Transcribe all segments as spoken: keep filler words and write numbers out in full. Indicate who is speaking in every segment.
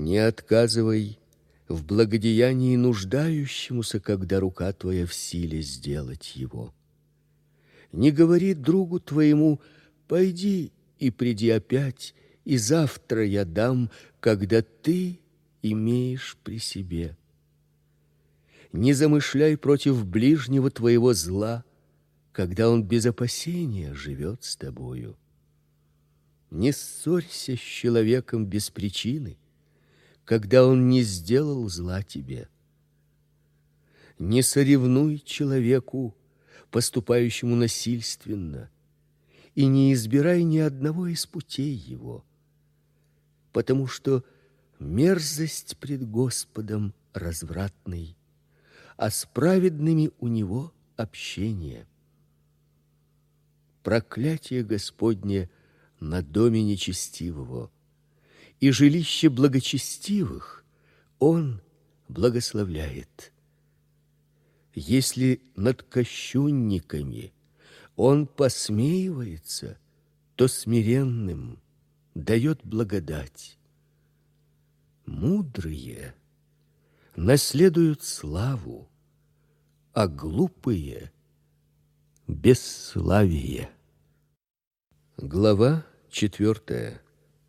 Speaker 1: Не отказывай в благодеянии нуждающемуся, когда рука твоя в силе сделать его. Не говори другу твоему: пойди и приди опять, и завтра я дам, когда ты имеешь при себе. Не замышляй против ближнего твоего зла, когда он без опасения живет с тобою. Не ссорься с человеком без причины, когда он не сделал зла тебе. Не соревнуй человеку, поступающему насильственно, и не избирай ни одного из путей его, потому что мерзость пред Господом развратный, а с праведными у него общение. Проклятие Господне на доме нечестивого, и жилище благочестивых он благословляет. Если над кощунниками он посмеивается, то смиренным дает благодать. Мудрые наследуют славу, а глупые — бесславие. Глава четвертая.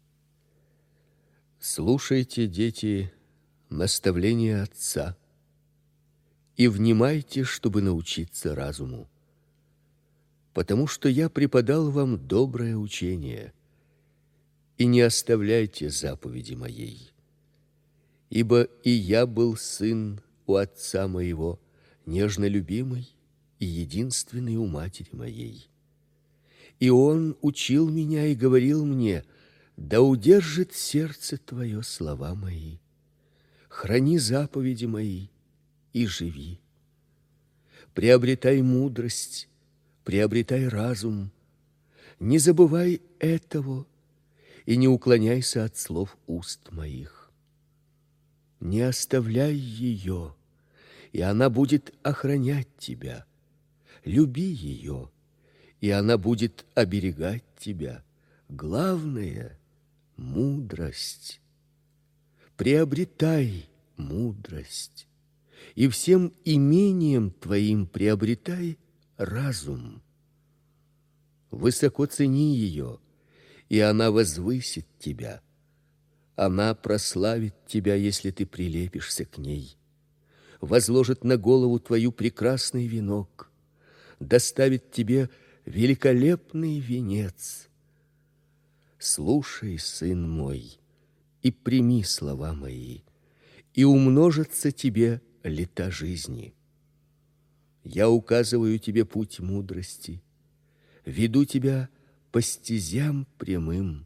Speaker 1: Слушайте, дети, наставления отца, и внимайте, чтобы научиться разуму. Потому что я преподал вам доброе учение, и не оставляйте заповеди моей. Ибо и я был сын у отца моего, нежно любимый и единственный у матери моей. И он учил меня и говорил мне: да удержит сердце твое слова мои, храни заповеди мои и живи. Приобретай мудрость, приобретай разум, не забывай этого и не уклоняйся от слов уст моих. Не оставляй ее, и она будет охранять тебя. Люби ее, и она будет оберегать тебя. Главное — мудрость. Приобретай мудрость, и всем имением твоим приобретай разум. Высоко цени ее, и она возвысит тебя. Она прославит тебя, если ты прилепишься к ней. Возложит на голову твою прекрасный венок, доставит тебе великолепный венец. Слушай, сын мой, и прими слова мои, и умножатся тебе лета жизни. Я указываю тебе путь мудрости, веду тебя по стезям прямым.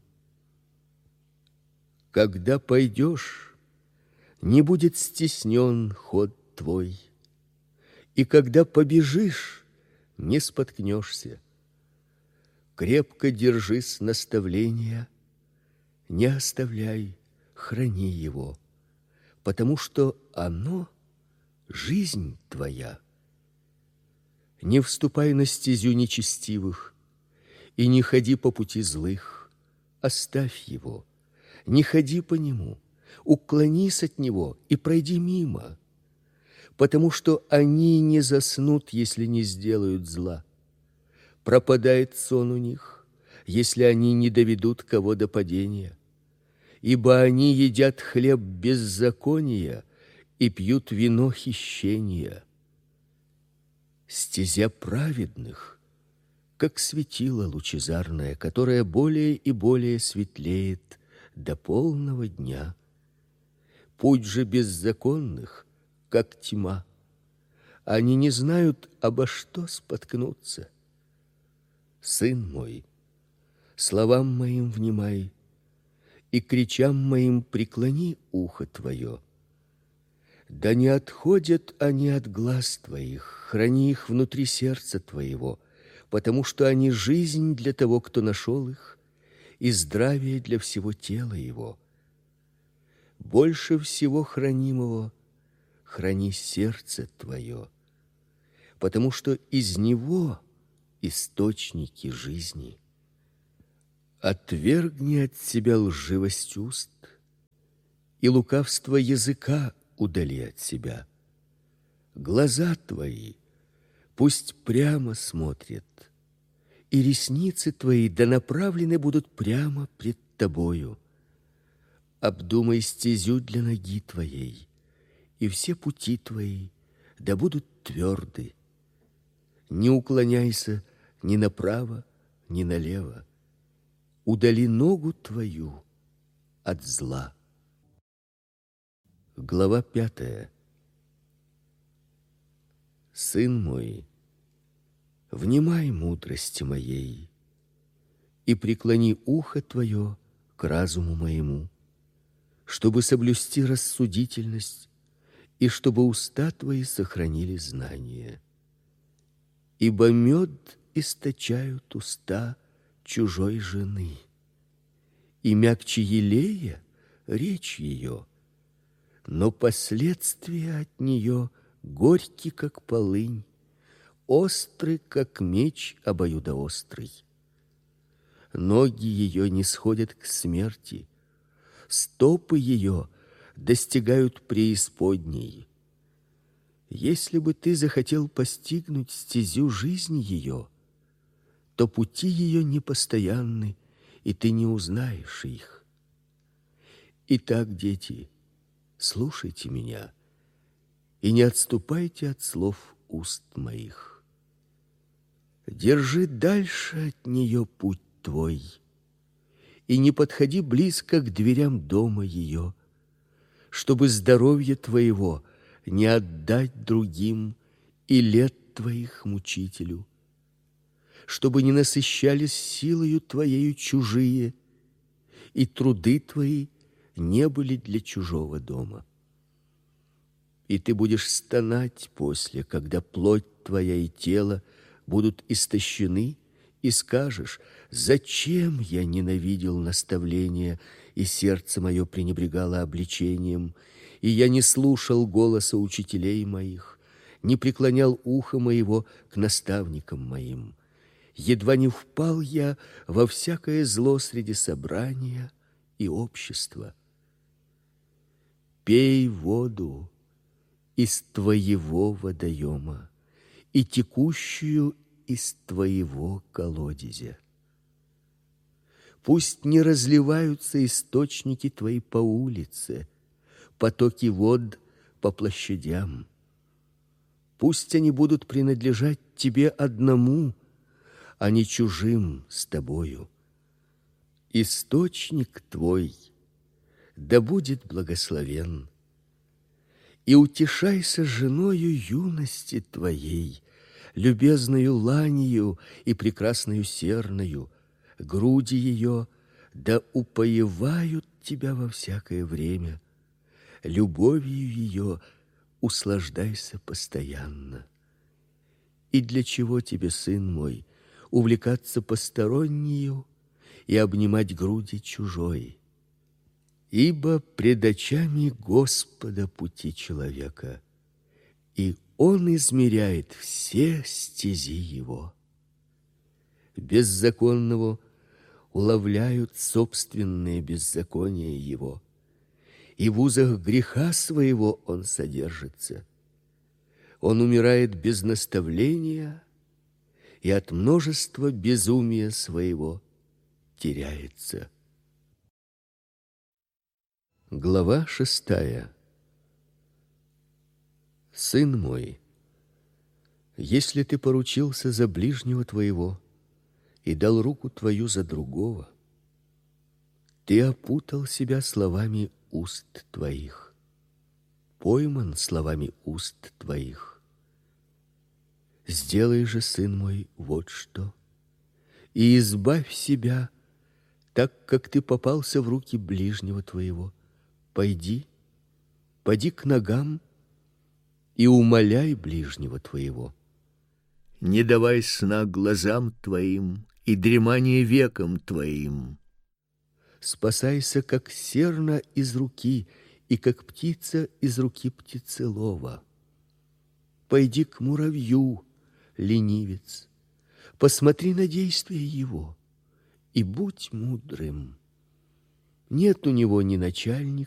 Speaker 1: Когда пойдешь, не будет стеснен ход твой, и когда побежишь, не споткнешься. Крепко держись наставления, не оставляй, храни его, потому что оно — жизнь твоя. Не вступай на стезю нечестивых и не ходи по пути злых, оставь его, не ходи по нему, уклонись от него и пройди мимо, потому что они не заснут, если не сделают зла. Пропадает сон у них, если они не доведут кого до падения. Ибо они едят хлеб беззакония и пьют вино хищения. Стезя праведных, как светило лучезарное, которое более и более светлеет до полного дня. Путь же беззаконных, как тьма. Они не знают, обо что споткнуться. Сын мой, словам моим внимай, и кричам моим преклони ухо твое. Да не отходят они от глаз твоих, храни их внутри сердца твоего, потому что они жизнь для того, кто нашел их, и здравие для всего тела его. Больше всего хранимого храни сердце твое, потому что из него источники жизни. Отвергни от себя лживость уст и лукавство языка удали от себя. Глаза твои пусть прямо смотрят, и ресницы твои да направлены будут прямо пред тобою. Обдумай стезю для ноги твоей, и все пути твои да будут тверды. Не уклоняйся ни направо, ни налево. Удали ногу твою от зла. Глава пятая. Сын мой, внимай мудрости моей и преклони ухо твое к разуму моему, чтобы соблюсти рассудительность и чтобы уста твои сохранили знание. Ибо мед источают уста чужой жены, и мягче елея речь ее, но последствия от нее горьки, как полынь, острый, как меч обоюдоострый. Ноги ее не сходят к смерти, стопы ее достигают преисподней. Если бы ты захотел постигнуть стезю жизни ее, то пути ее непостоянны, и ты не узнаешь их. Итак, дети, слушайте меня и не отступайте от слов уст моих. Держи дальше от нее путь твой, и не подходи близко к дверям дома ее, чтобы здоровье твоего не отдать другим и лет твоих мучителю, чтобы не насыщались силою твоею чужие, и труды твои не были для чужого дома. И ты будешь стонать после, когда плоть твоя и тело будут истощены, и скажешь: зачем я ненавидел наставления, и сердце мое пренебрегало обличением, и я не слушал голоса учителей моих, не преклонял ухо моего к наставникам моим. Едва не впал я во всякое зло среди собрания и общества. Пей воду из твоего водоема и текущую из твоего колодезя. Пусть не разливаются источники твои по улице, потоки вод по площадям. Пусть они будут принадлежать тебе одному, а не чужим с тобою. Источник твой да будет благословен. И утешайся женою юности твоей, любезною ланию и прекрасною серною. Груди ее да упоевают тебя во всякое время. Любовью ее услаждайся постоянно. И для чего тебе, сын мой, увлекаться постороннею и обнимать груди чужой? Ибо пред очами Господа пути человека, и Он измеряет все стези его. Беззаконного уловляют собственные беззакония его, и в узах греха своего он содержится. Он умирает без наставления, и от множества безумия своего теряется. Глава шестая. Сын мой, если ты поручился за ближнего твоего и дал руку твою за другого, ты опутал себя словами уст твоих, пойман словами уст твоих. Сделай же, сын мой, вот что, и избавь себя, так как ты попался в руки ближнего твоего. Пойди, поди к ногам и умоляй ближнего твоего. Не давай сна глазам твоим и дремания векам твоим. Спасайся, как серна из руки, и как птица из руки птицелова. Пойди к муравью, ленивец, посмотри на действия его и будь мудрым. Нет у него ни начальника,